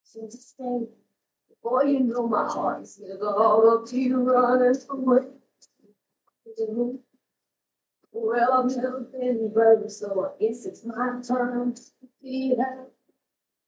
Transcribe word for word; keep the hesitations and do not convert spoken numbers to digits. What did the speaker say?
Since it's stay, boy, you know my heart is never all up to you running away. Well, I've never been brave, so I guess it's my turn to feel out.